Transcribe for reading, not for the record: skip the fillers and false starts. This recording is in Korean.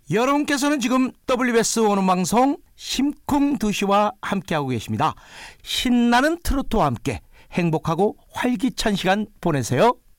여러분께서는 지금 WBS 오는방송 심쿵두시와 함께하고 계십니다. 신나는 트로트와 함께 행복하고 활기찬 시간 보내세요.